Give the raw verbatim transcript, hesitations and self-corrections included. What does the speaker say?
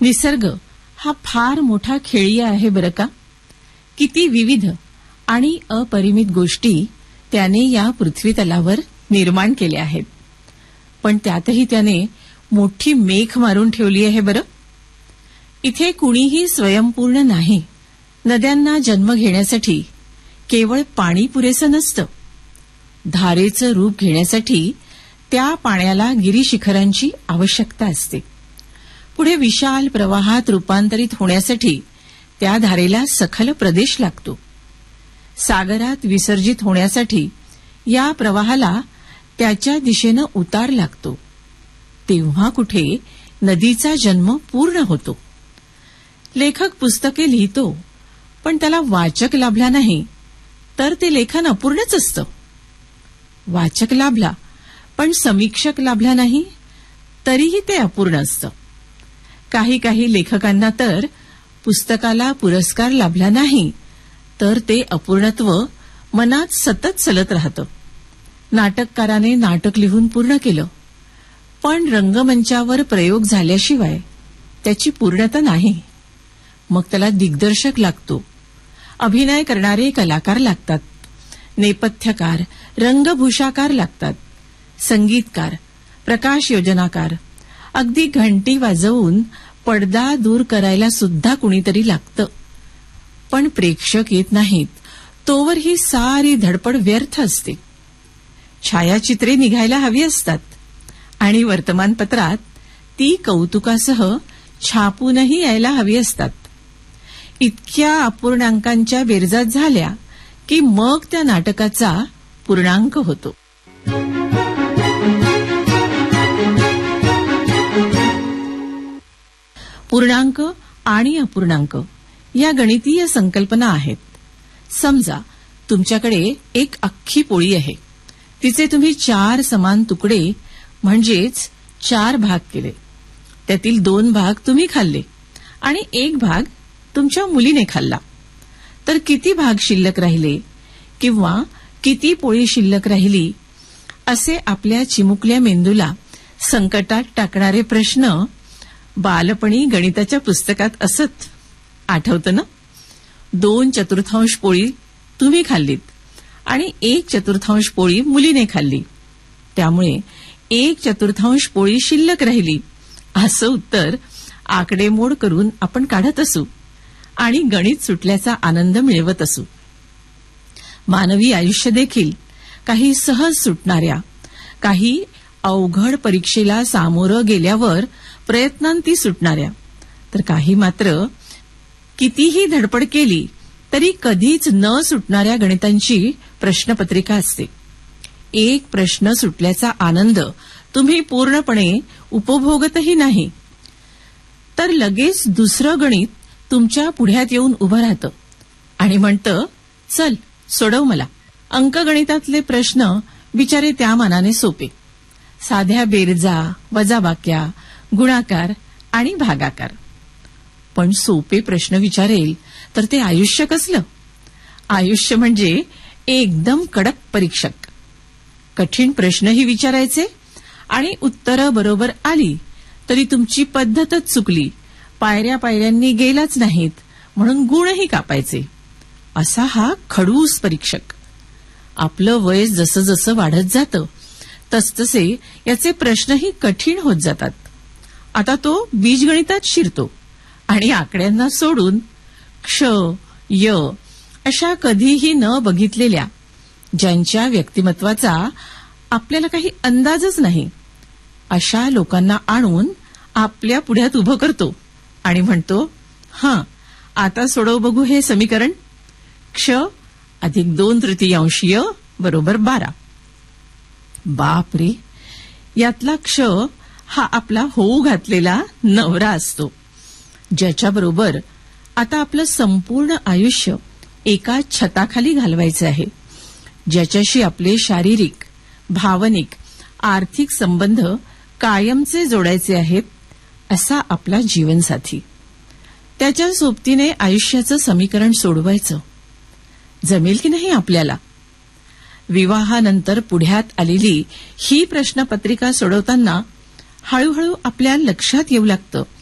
निसर्ग हा फार मोठा खेळी आहे बरं का. किती विविध आणि अपरिमित गोष्टी त्याने या पृथ्वीतलावर निर्माण केल्या आहेत. पण त्यातही त्याने मोठी मेख मारून ठेवली आहे बरं. इथे कुणीही स्वयंपूर्ण नाही. नद्यांना जन्म घेण्यासाठी केवळ पाणी पुरेसं नसतं. धारेचं रूप घेण्यासाठी त्या पाण्याला गिरीशिखरांची आवश्यकता असते. पुढे विशाल प्रवाहात रूपांतरित होण्यासाठी त्या धारेला सखल प्रदेश लागतो. सागरात विसर्जित होण्यासाठी या प्रवाहाला त्याच्या दिशेनं उतार लागतो. तेव्हा कुठे नदीचा जन्म पूर्ण होतो. लेखक पुस्तके लिहितो, पण त्याला वाचक लाभला नाही तर ते लेखन अपूर्णच असतं. वाचक लाभला पण समीक्षक लाभला नाही तरीही ते अपूर्ण असतं. काही काही लेखकांना तर पुस्तकाला पुरस्कार लाभला नाही तर ते अपूर्णत्व मनात सतत सलत राहतं. नाटककाराने नाटक लिहून पूर्ण केलं, पण रंगमंचावर प्रयोग झाल्याशिवाय त्याची पूर्णता नाही. मग त्याला दिग्दर्शक लागतो, अभिनय करणारे कलाकार लागतात, नेपथ्यकार, रंगभूषाकार लागतात, संगीतकार, प्रकाश योजनाकार, अगदी घंटी वाजवून पडदा दूर करायला सुद्धा कुणीतरी लागतं. पण प्रेक्षक येत नाहीत तोवर ही सारी धडपड व्यर्थ असते. छायाचित्रे निघायला हवी असतात आणि वर्तमानपत्रात ती कौतुकासह छापूनही यायला हवी असतात. इतक्या अपूर्णांकांच्या बेरजात झाल्या की मग त्या नाटकाचा पूर्णांक होतो. पूर्णांक आणि अपूर्णांक या गणितीय संकल्पना आहेत. समजा तुमच्याकडे एक अख्खी पोळी आहे. तिचे तुम्ही चार समान तुकडे म्हणजेच चार भाग केले. त्यातील दोन भाग तुम्ही खाल्ले आणि एक भाग तुमच्या मुलीने खाल्ला. तर किती भाग शिल्लक राहिले किंवा किती पोळी शिल्लक राहिली असे आपल्या चिमुकल्या मेंदूला संकटात टाकणारे प्रश्न बालपणी गणिताच्या पुस्तकात असत. आठवतं ना? दोन चतुर्थांश पोळी तुम्ही खाल्लीत आणि एक चतुर्थांश पोळी मुलीने खाल्ली. त्यामुळे एक चतुर्थांश पोळी शिल्लक राहिली असं उत्तर आकडेमोड करून आपण काढत असू आणि गणित सुटल्याचा आनंद मिळवत असू. मानवी आयुष्य देखील काही सहज सुटणाऱ्या, काही अवघड परीक्षेला सामोरं गेल्यावर प्रयत्नांती सुटणाऱ्या, तर काही मात्र कितीही धडपड केली तरी कधीच न सुटणाऱ्या गणितांची प्रश्नपत्रिका असते. एक प्रश्न सुटल्याचा आनंद तुम्ही पूर्णपणे उपभोगतही नाही तर लगेच दुसरं गणित तुमच्या पुढ्यात येऊन उभं राहतं आणि म्हणतं, चल सोडव मला. अंकगणितातले प्रश्न बिचारे त्या मानाने सोपे. साध्या बेरजा, वजाबाक्या, गुणाकार आणि भागाकार. पण सोपे प्रश्न विचारेल तर ते आयुष्य कसलं? आयुष्य म्हणजे एकदम कडक परीक्षक. कठीण प्रश्नही विचारायचे आणि उत्तरं बरोबर आली तरी तुमची पद्धतच चुकली, पायऱ्या पायऱ्यांनी गेलाच नाहीत म्हणून गुणही कापायचे. असा हा खडूस परीक्षक. आपलं वय जसं जसं वाढत जातं तसतसे याचे प्रश्नही कठीण होत जातात. आता तो बीजगणितात शिरतो आणि आकड्यांना सोडून क्ष, य अशा कधीही न बघितलेल्या, ज्यांच्या व्यक्तिमत्वाचा आपल्याला काही अंदाजच नाही, अशा लोकांना आणून आपल्या पुढ्यात उभं करतो आणि म्हणतो, हां आता सोडव बघू हे समीकरण. क्ष अधिक दोन तृतीयांश य बरोबर बारा. बापरे, यातला क्ष हा आपला होऊ घातलेला नवरा असतो, ज्याच्याबरोबर आता आपलं संपूर्ण आयुष्य एका छताखाली घालवायचं आहे, ज्याच्याशी आपले शारीरिक, भावनिक, आर्थिक संबंध कायमचे जोडायचे आहेत, असा आपला जीवनसाथी. त्याच्या सोबतीने आयुष्याचं समीकरण सोडवायचं जमेल की नाही आपल्याला? विवाहानंतर पुढ्यात आलेली ही प्रश्नपत्रिका सोडवताना हळूहळू आपल्या लक्षात येऊ लागतं